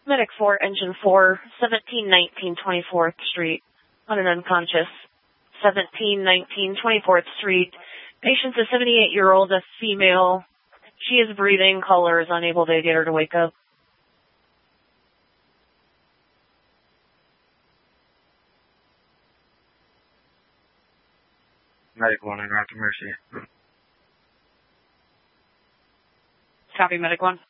Medic 4, Engine 4, 1719 24th Street, on an unconscious. 1719 24th Street. Patient's a 78-year-old, a female. She is breathing. Caller is unable to get her to wake up. Medic 1 and Route to Mercy. Copy, Medic 1.